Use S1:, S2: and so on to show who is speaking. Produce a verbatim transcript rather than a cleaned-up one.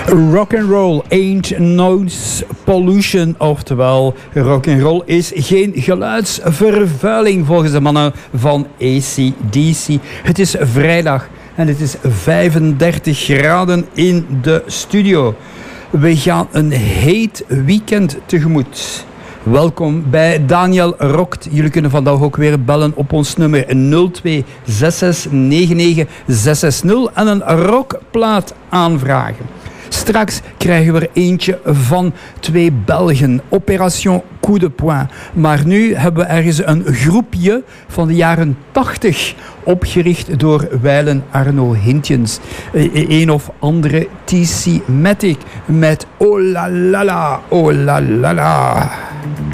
S1: Rock'n'roll ain't noise pollution, oftewel rock'n'roll is geen geluidsvervuiling volgens de mannen van A C D C. Het is vrijdag en het is vijfendertig graden in de studio. We gaan een heet weekend tegemoet. Welkom bij Daniel Rokt. Jullie kunnen vandaag ook weer bellen op ons nummer nul twee zes zes negen negen zes zes nul en een rockplaat aanvragen. Straks krijgen we er eentje van twee Belgen. Opération Coup de Poing. Maar nu hebben we ergens een groepje van de jaren tachtig opgericht door wijlen Arno Hintjens. Een of andere T C Matic met Oh la la la, oh la la la.